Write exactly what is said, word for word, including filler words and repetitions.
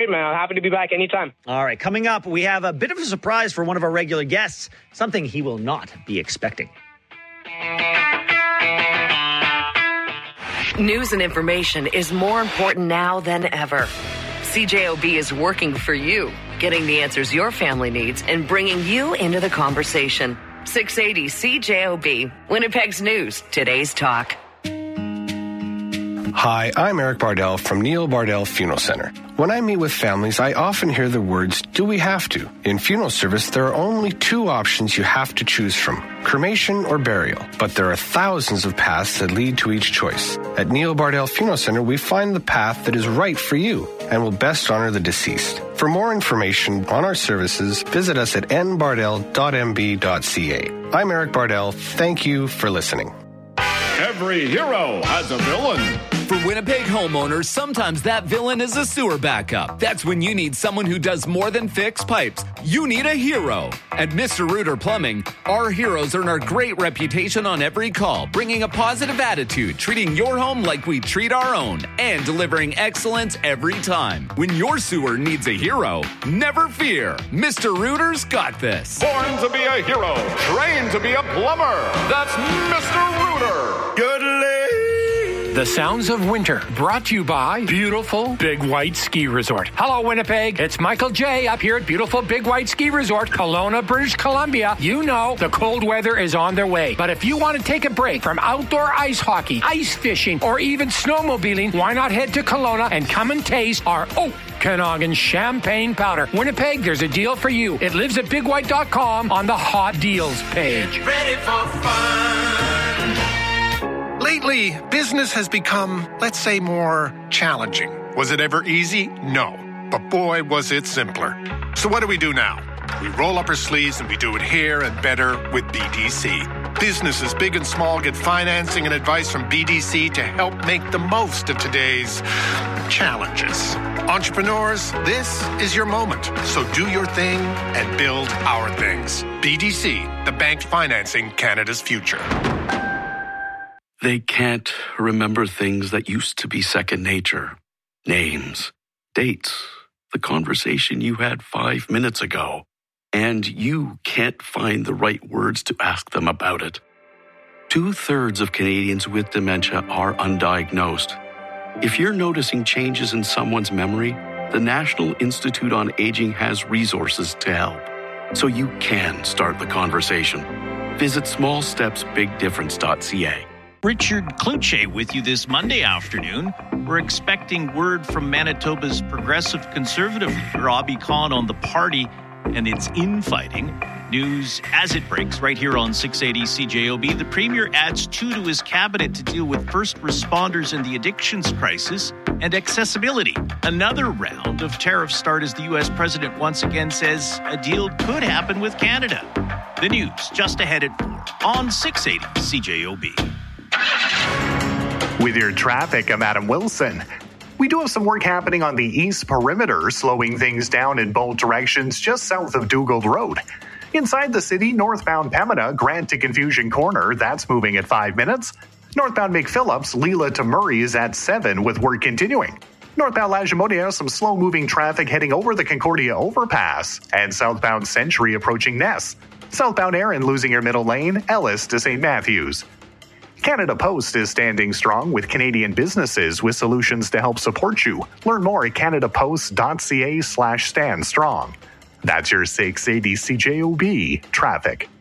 it, man. I'm happy to be back anytime. All right, coming up, we have a bit of a surprise for one of our regular guests, something he will not be expecting. News and information is more important now than ever. C J O B is working for you, getting the answers your family needs and bringing you into the conversation. six eighty C J O B, Winnipeg's News, today's talk. Hi, I'm Eric Bardell from Neil Bardell Funeral Center. When I meet with families, I often hear the words, do we have to? In funeral service, there are only two options you have to choose from, cremation or burial. But there are thousands of paths that lead to each choice. At Neil Bardell Funeral Center, we find the path that is right for you and will best honor the deceased. For more information on our services, visit us at n bardell dot m b dot c a. I'm Eric Bardell. Thank you for listening. Every hero has a villain. For Winnipeg homeowners, sometimes that villain is a sewer backup. That's when you need someone who does more than fix pipes. You need a hero. At Mister Rooter Plumbing, our heroes earn our great reputation on every call, bringing a positive attitude, treating your home like we treat our own, and delivering excellence every time. When your sewer needs a hero, never fear. Mister Rooter's got this. Born to be a hero, trained to be a plumber. That's Mister Rooter. Good The sounds of winter, brought to you by Beautiful Big White Ski Resort. Hello, Winnipeg. It's Michael J. up here at Beautiful Big White Ski Resort, Kelowna, British Columbia. You know the cold weather is on their way. But if you want to take a break from outdoor ice hockey, ice fishing, or even snowmobiling, why not head to Kelowna and come and taste our Okanagan Champagne Powder. Winnipeg, there's a deal for you. It lives at big white dot com on the Hot Deals page. Get ready for fun. Lately, business has become, let's say, more challenging. Was it ever easy? No. But boy, was it simpler. So what do we do now? We roll up our sleeves and we do it here and better with B D C. Businesses big and small get financing and advice from B D C to help make the most of today's challenges. Entrepreneurs, this is your moment. So do your thing and build our things. B D C, the bank financing Canada's future. They can't remember things that used to be second nature. Names, dates, the conversation you had five minutes ago. And you can't find the right words to ask them about it. Two-thirds of Canadians with dementia are undiagnosed. If you're noticing changes in someone's memory, the National Institute on Aging has resources to help. So you can start the conversation. Visit small steps big difference dot c a. Richard Kluche with you this Monday afternoon. We're expecting word from Manitoba's progressive conservative leader, Robbie Kahn, on the party and its infighting. News as it breaks right here on six eighty C J O B. The Premier adds two to his cabinet to deal with first responders and the addictions crisis and accessibility. Another round of tariffs start as the U S president once again says a deal could happen with Canada. The news just ahead at four on six eighty C J O B. With your traffic, I'm Adam Wilson. We do have some work happening on the east perimeter, slowing things down in both directions just south of Dugald Road. Inside the city, northbound Pembina, Grant to Confusion Corner, that's moving at five minutes. Northbound McPhillips, Leela to Murray is at seven with work continuing. Northbound Lagimonia, some slow-moving traffic heading over the Concordia overpass. And southbound Century approaching Ness. Southbound Erin losing your middle lane, Ellis to Saint Matthews. Canada Post is standing strong with Canadian businesses with solutions to help support you. Learn more at canada post dot c a slash stand strong. That's your six eighty C J O B traffic.